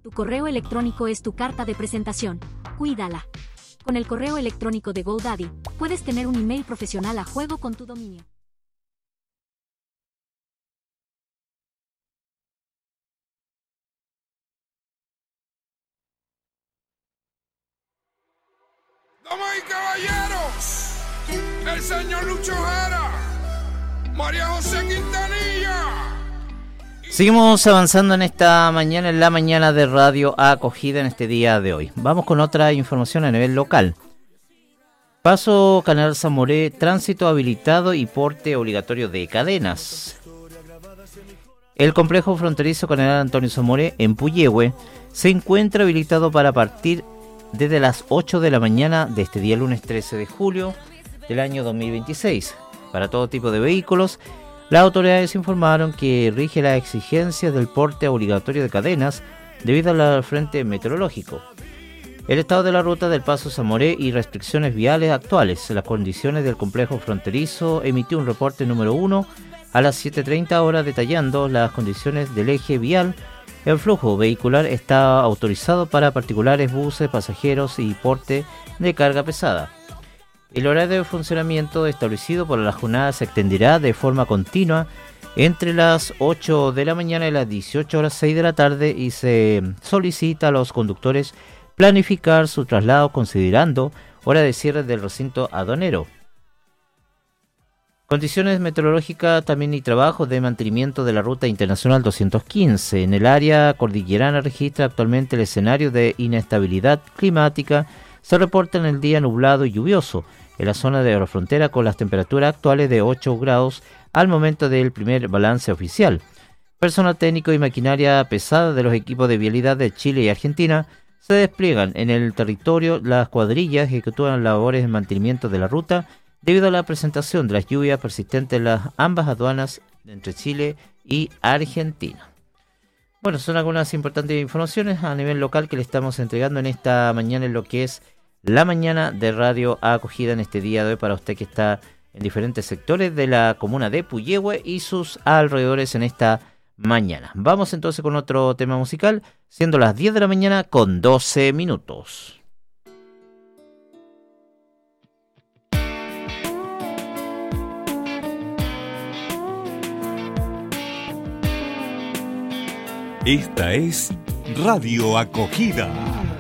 Tu correo electrónico es tu carta de presentación. Cuídala. Con el correo electrónico de GoDaddy, puedes tener un email profesional a juego con tu dominio. Damas y caballeros, el señor Lucho Jara, María José Quintanilla. Seguimos avanzando en esta mañana, en la mañana de Radio Acogida en este día de hoy. Vamos con otra información a nivel local. Paso Canal Zamoré, tránsito habilitado y porte obligatorio de cadenas. El complejo fronterizo Canal Antonio Zamoré en Puyehue se encuentra habilitado para partir desde las 8 de la mañana de este día lunes 13 de julio del año 2026. Para todo tipo de vehículos, las autoridades informaron que rige la exigencia del porte obligatorio de cadenas debido al frente meteorológico, el estado de la ruta del Paso Zamoré y restricciones viales actuales. Las condiciones del complejo fronterizo emitió un reporte número 1 a las 7:30 horas detallando las condiciones del eje vial. El flujo vehicular está autorizado para particulares, buses, pasajeros y porte de carga pesada. El horario de funcionamiento establecido por la jornada se extenderá de forma continua entre las 8 de la mañana y las 18:06 de la tarde y se solicita a los conductores planificar su traslado considerando hora de cierre del recinto aduanero. Condiciones meteorológicas también y trabajo de mantenimiento de la ruta internacional 215. En el área cordillerana registra actualmente el escenario de inestabilidad climática. Se reporta en el día nublado y lluvioso en la zona de la frontera con las temperaturas actuales de 8 grados al momento del primer balance oficial. Personal técnico y maquinaria pesada de los equipos de vialidad de Chile y Argentina se despliegan en el territorio. Las cuadrillas ejecutúan labores de mantenimiento de la ruta debido a la presentación de las lluvias persistentes en las ambas aduanas entre Chile y Argentina. Bueno, son algunas importantes informaciones a nivel local que le estamos entregando en esta mañana en lo que es la mañana de Radio Acogida en este día de hoy para usted que está en diferentes sectores de la comuna de Puyehue y sus alrededores en esta mañana. Vamos entonces con otro tema musical, siendo las 10 de la mañana con 12 minutos. Esta es Radio Acogida.